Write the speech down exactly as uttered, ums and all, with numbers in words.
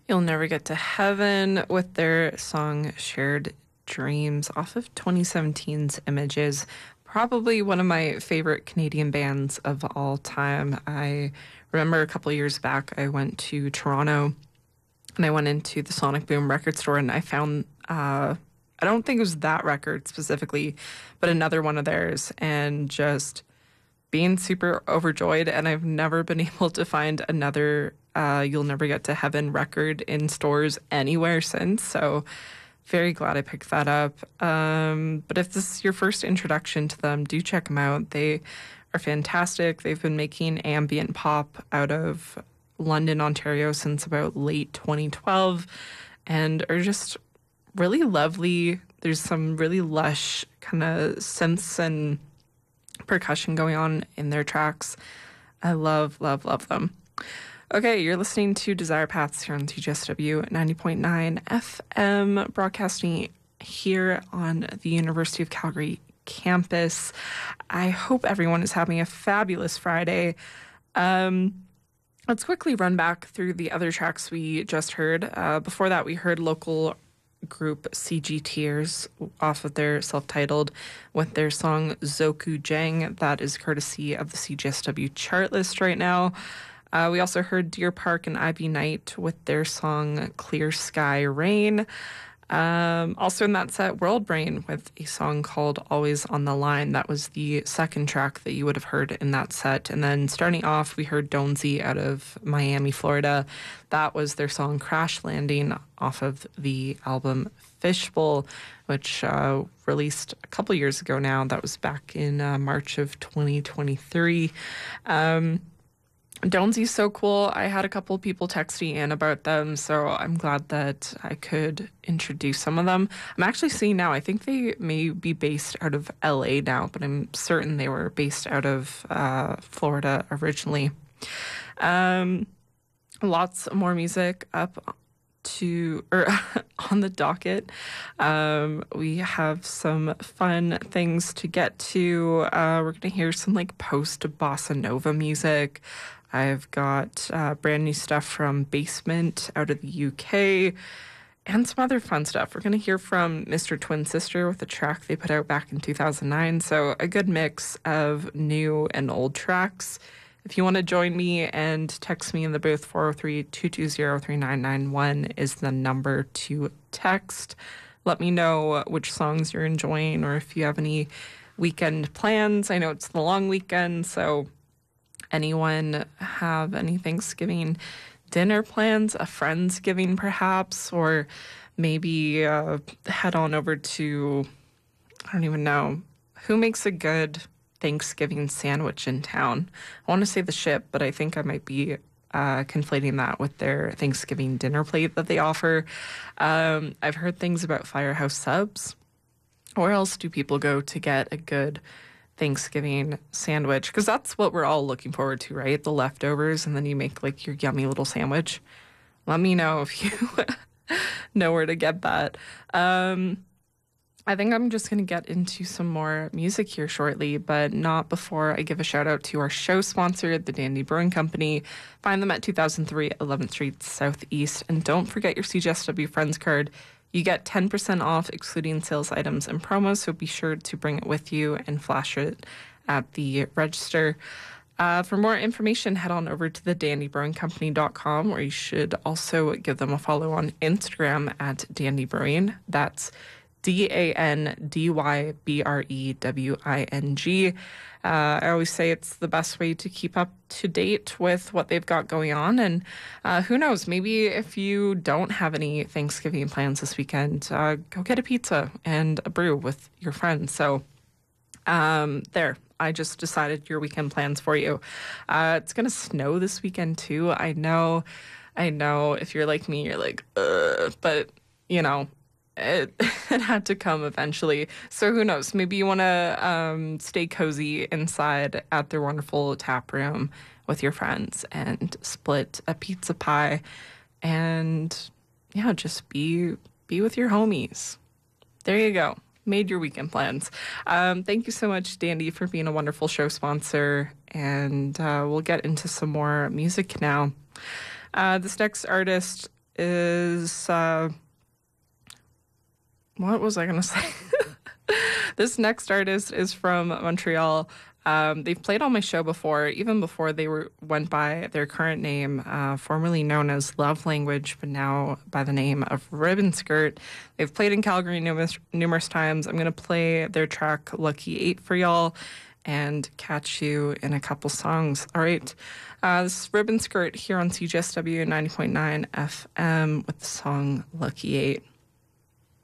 You'll Never Get to Heaven with their song Shared Dreams off of twenty seventeen's Images. Probably one of my favorite Canadian bands of all time. I remember a couple years back, I went to Toronto and I went into the Sonic Boom record store and I found, uh, I don't think it was that record specifically, but another one of theirs, and just being super overjoyed. And I've never been able to find another uh, You'll Never Get to Heaven record in stores anywhere since. So very glad I picked that up. Um, but if this is your first introduction to them, do check them out. They are fantastic. They've been making ambient pop out of London, Ontario since about late twenty twelve and are just really lovely. There's some really lush kind of synths and percussion going on in their tracks. I love, love, love them. Okay, you're listening to Desire Paths here on T G S W ninety point nine F M, broadcasting here on the University of Calgary campus. I hope everyone is having a fabulous Friday. Um, let's quickly run back through the other tracks we just heard. Uh, before that, we heard local group C G Tears off of their self-titled with their song Zoku Jang. That is courtesy of the C G S W chart list right now. Uh, we also heard Deer Park and Ivy Night with their song Clear Sky Rain. Um, also in that set, World Brain with a song called Always on the Line. That was the second track that you would have heard in that set. And then starting off, we heard Donesy out of Miami, Florida. That was their song Crash Landing off of the album Fishbowl, which uh, released a couple years ago now. That was back in uh, March of twenty twenty-three. Um, Donesy's so cool. I had a couple people text me in about them, so I'm glad that I could introduce some of them. I'm actually seeing now, I think they may be based out of L A now, but I'm certain they were based out of uh, Florida originally. Um, lots more music up to or on the docket. Um, we have some fun things to get to. Uh, we're going to hear some like post bossa nova music. I've got uh, brand new stuff from Basement out of the U K and some other fun stuff. We're going to hear from Mister Twin Sister with a track they put out back in two thousand nine. So a good mix of new and old tracks. If you want to join me and text me in the booth, four oh three, two two zero, three nine nine one is the number to text. Let me know which songs you're enjoying or if you have any weekend plans. I know it's the long weekend, so anyone have any Thanksgiving dinner plans, a Friendsgiving perhaps, or maybe uh, head on over to, I don't even know, who makes a good Thanksgiving sandwich in town? I want to say The Ship, but I think I might be uh, conflating that with their Thanksgiving dinner plate that they offer. Um, I've heard things about Firehouse Subs. Where else do people go to get a good Thanksgiving sandwich? Because that's what we're all looking forward to, right? The leftovers, and then you make like your yummy little sandwich. Let me know if you know where to get that. Um, I think I'm just going to get into some more music here shortly, but not before I give a shout out to our show sponsor, the Dandy Brewing Company. Find them at two thousand three eleventh Street Southeast. And don't forget your C G S W Friends card. You get ten percent off excluding sales items and promos, so be sure to bring it with you and flash it at the register. Uh, for more information, head on over to the dandy brewing company dot com, or you should also give them a follow on Instagram at Dandy Brewing. That's D A N D Y B R E W I N G. Uh, I always say it's the best way to keep up to date with what they've got going on. And uh, who knows, maybe if you don't have any Thanksgiving plans this weekend, uh, go get a pizza and a brew with your friends. So um, there, I just decided your weekend plans for you. Uh, it's going to snow this weekend too. I know, I know if you're like me, you're like, ugh, but you know, It, it had to come eventually. So who knows? Maybe you want to um, stay cozy inside at their wonderful tap room with your friends and split a pizza pie and, yeah, just be be with your homies. There you go. Made your weekend plans. Um, thank you so much, Dandy, for being a wonderful show sponsor. And uh, we'll get into some more music now. Uh, this next artist is, uh, what was I going to say? This next artist is from Montreal. Um, they've played on my show before, even before they were went by their current name, uh, formerly known as Love Language, but now by the name of Ribbon Skirt. They've played in Calgary numerous, numerous times. I'm going to play their track Lucky Eight for y'all and catch you in a couple songs. All right. Uh, this is Ribbon Skirt here on C J S W ninety point nine F M with the song Lucky Eight.